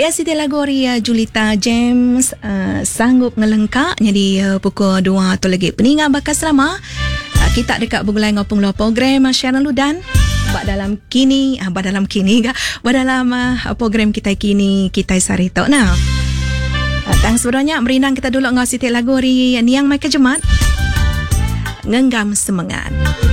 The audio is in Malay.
Ya, Siti Lagori Julita James sanggup ngelengkak. Jadi pukul 2 tu lagi peningan bakal selama. Kita dekat bergulai ngopong lo program Syarah Ludan. Dalam program kita kini kita sarito. Nah, tang sebenarnya merinang kita dulu ngau Siti Lagori Niang Mai Kejemat. Ngenggam semangat.